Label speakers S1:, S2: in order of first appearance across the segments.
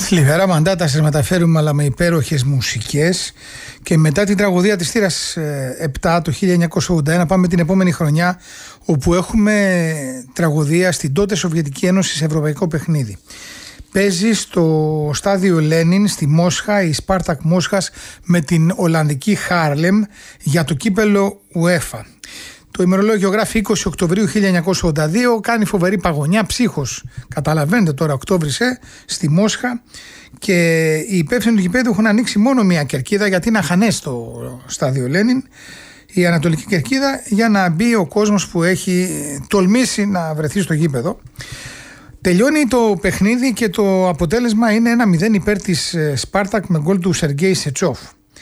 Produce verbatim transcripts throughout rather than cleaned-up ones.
S1: Θλιβερά μαντάτα σας μεταφέρουμε, αλλά με υπέροχες μουσικές. Και μετά την τραγωδία της θύρας επτά το χίλια εννιακόσια ογδόντα ένα πάμε την επόμενη χρονιά, όπου έχουμε τραγωδία στην τότε Σοβιετική Ένωση σε ευρωπαϊκό παιχνίδι. Παίζει στο στάδιο Λένιν στη Μόσχα η Σπάρτακ Μόσχας με την Ολλανδική Χάρλεμ για το κύπελο UEFA. Το ημερολόγιο γράφει είκοσι Οκτωβρίου χίλια εννιακόσια ογδόντα δύο, κάνει φοβερή παγωνιά, ψύχος. Καταλαβαίνετε τώρα, Οκτώβρης ε, στη Μόσχα, και οι υπεύθυνοι του γηπέδου έχουν ανοίξει μόνο μία κερκίδα, γιατί είναι αχανές στο στάδιο Λένιν, η Ανατολική Κερκίδα, για να μπει ο κόσμος που έχει τολμήσει να βρεθεί στο γήπεδο. Τελειώνει το παιχνίδι και το αποτέλεσμα είναι ένα μηδέν υπέρ της Σπάρτακ με γκολ του Σεργέη Σετσόφ.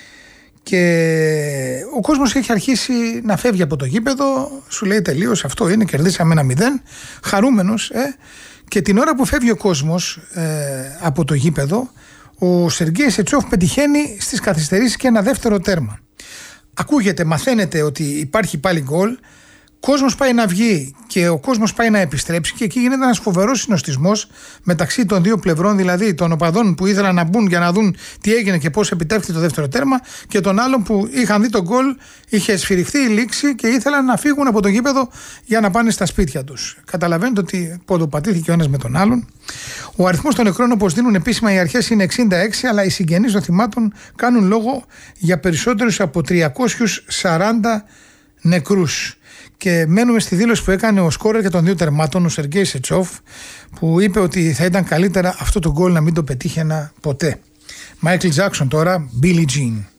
S1: Και ο κόσμος έχει αρχίσει να φεύγει από το γήπεδο, σου λέει τελείως, αυτό είναι, κερδίσαμε ένα μηδέν, χαρούμενος. Ε, και την ώρα που φεύγει ο κόσμος ε, από το γήπεδο, ο Σεργέη Σετσόφ πετυχαίνει στις καθυστερήσεις και ένα δεύτερο τέρμα. Ακούγεται, μαθαίνετε ότι υπάρχει πάλι γκολ. Κόσμος πάει να βγει και ο κόσμος πάει να επιστρέψει, και εκεί γίνεται ένας φοβερός συνοστισμός μεταξύ των δύο πλευρών, δηλαδή των οπαδών που ήθελαν να μπουν για να δουν τι έγινε και πώς επιτεύχθηκε το δεύτερο τέρμα, και των άλλων που είχαν δει τον γκολ, είχε σφυριχθεί η λήξη και ήθελαν να φύγουν από το γήπεδο για να πάνε στα σπίτια τους. Καταλαβαίνετε ότι ποδοπατήθηκε ο ένας με τον άλλον. Ο αριθμός των νεκρών, όπως δίνουν επίσημα οι αρχές, είναι εξήντα έξι, αλλά οι συγγενείς των θυμάτων κάνουν λόγο για περισσότερους από τριακόσιους σαράντα νεκρούς. Και μένουμε στη δήλωση που έκανε ο σκόρερ για των δύο τερμάτων, ο Σεργέη Σετσόφ, που είπε ότι θα ήταν καλύτερα αυτό το γκολ να μην το πετύχαινα ποτέ. Μάικλ Τζάκσον τώρα, Billie Jean.